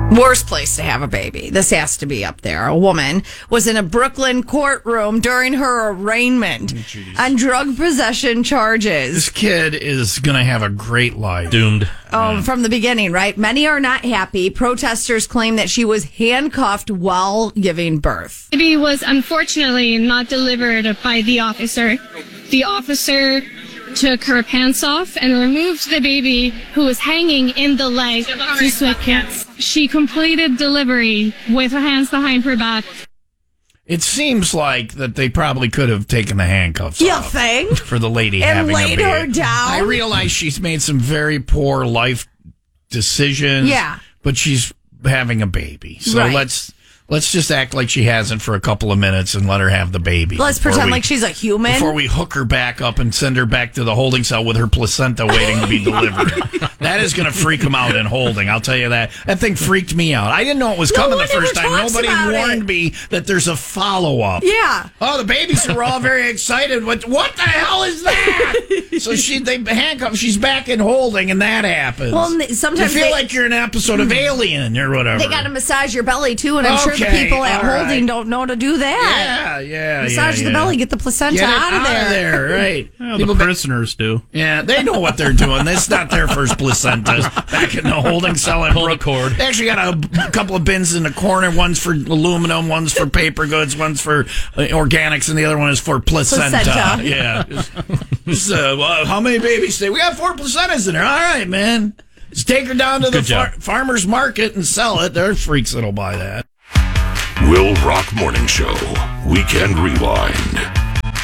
Worst place to have a baby. This has to be up there. A woman was in a Brooklyn courtroom during her arraignment on drug possession charges. This kid is going to have a great life. Doomed. Oh, from the beginning, right? Many are not happy. Protesters claim that she was handcuffed while giving birth. The baby was unfortunately not delivered by the officer. The officer took her pants off and removed the baby who was hanging in the leg to sweatpants. She completed delivery with her hands behind her back. It seems like that they probably could have taken the handcuffs You off think? for the lady And having laid a baby. her down? I realize she's made some very poor life decisions. Yeah. But she's having a baby. So Right. let's just act like she hasn't for a couple of minutes and let her have the baby. Let's pretend like she's a human. Before we hook her back up and send her back to the holding cell with her placenta waiting to be delivered. That is going to freak them out in holding, I'll tell you that. That thing freaked me out. I didn't know it was coming the first time. Nobody warned me that there's a follow-up. Yeah. Oh, the babies are all very excited. What the hell is that? So they handcuff. She's back in holding, and that happens. Well, sometimes you feel like you're in an episode of Alien or whatever. They got to massage your belly, too, and I'm sure the people at holding don't know to do that. Yeah. Massage the belly, get the placenta Get it out of there. Right. Well, the prisoners do. Yeah, they know what they're doing. That's not their first placentas. Back in the holding cell in Pull the cord. They actually got a couple of bins in the corner. One's for aluminum, one's for paper goods, one's for organics, and the other one is for placenta. Yeah. So, how many babies today? We got 4 placentas in there. All right, man. Just take her down to the farmer's market and sell it. There are freaks that'll buy that. Will Rock Morning Show. Weekend Rewind.